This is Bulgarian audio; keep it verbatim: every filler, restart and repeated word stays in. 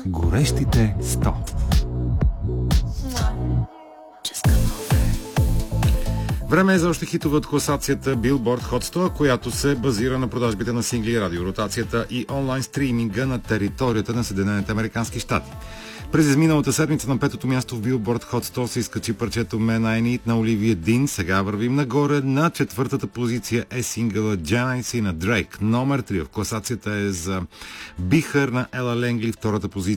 Горещите сто. Време е за още хитове от класацията Billboard Hot сто, която се базира на продажбите на сингли, радиоротацията и онлайн стриминга на територията на Съединените американски щати. През изминалата седмица на петото място в Billboard Hot сто се изкачи парчето Man I Need на Оливия Дин. Сега вървим нагоре. На четвъртата позиция е сингъла Genesee на Drake. Номер три в класацията е за Be Her на Ела Ленгли. Втората позиция